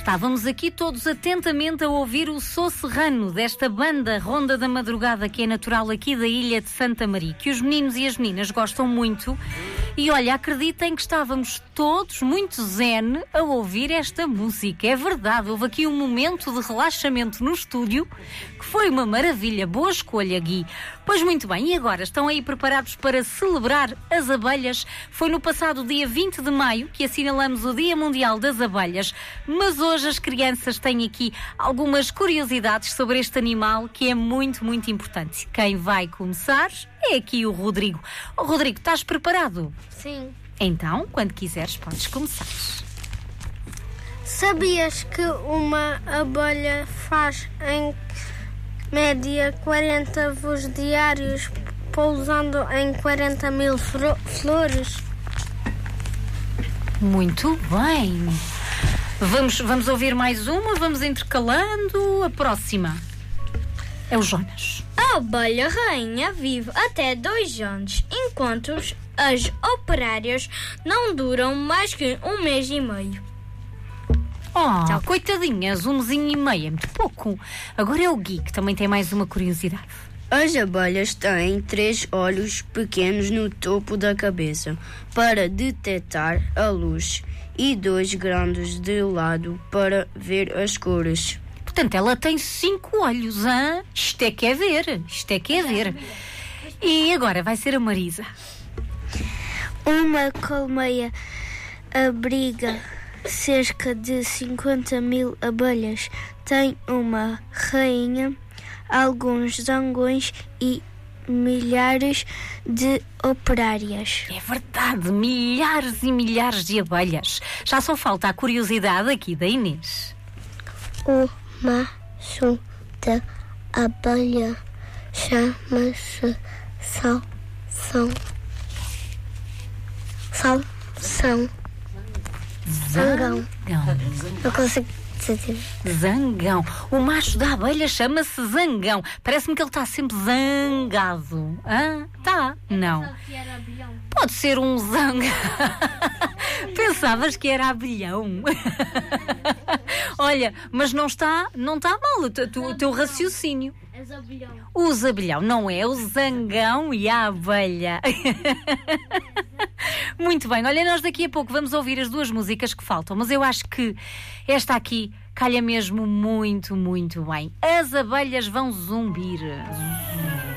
Estávamos aqui todos atentamente a ouvir o Sou Serrano, desta banda Ronda da Madrugada, que é natural aqui da ilha de Santa Maria, que os meninos e as meninas gostam muito. E olha, acreditem que estávamos todos muito zen a ouvir esta música. É verdade, houve aqui um momento de relaxamento no estúdio que foi uma maravilha. Boa escolha, Gui. Pois muito bem, e agora estão aí preparados para celebrar as abelhas? Foi no passado dia 20 de maio que assinalamos o Dia Mundial das Abelhas, mas hoje as crianças têm aqui algumas curiosidades sobre este animal que é muito, muito importante. Quem vai começar é aqui o Rodrigo. Oh, Rodrigo, estás preparado? Sim. Então, quando quiseres, podes começar. Sabias que uma abelha faz em média 40 voos diários, pousando em 40 mil flores? Muito bem. Vamos ouvir mais uma, vamos intercalando. A próxima é o Jonas. A abelha rainha vive até 2 anos, enquanto as operárias não duram mais que 1 mês e meio. Oh, coitadinhas, 1 mesinho e meio, é muito pouco. Agora é o Gui, que também tem mais uma curiosidade. As abelhas têm 3 olhos pequenos no topo da cabeça para detectar a luz e 2 grandes de lado para ver as cores. Portanto, ela tem 5 olhos, hein? Isto é que é ver, isto é que é ver. E agora vai ser a Marisa. Uma colmeia abriga cerca de 50 mil abelhas. Tem uma rainha, alguns zangões e milhares de operárias. É verdade, milhares e milhares de abelhas. Já só falta a curiosidade aqui da Inês. O macho da abelha chama-se salsão. Zangão. Não consigo dizer. Zangão. O macho da abelha chama-se Zangão. Parece-me que ele está sempre zangado. Ah, tá. Não. Pode ser um zangão. Pensavas que era abelhão. Olha, mas não está mal o teu raciocínio. O zabelhão, não é o zangão e a abelha. Muito bem, olha, nós daqui a pouco vamos ouvir as 2 músicas que faltam, mas eu acho que esta aqui calha mesmo muito, muito bem. As abelhas vão zumbir.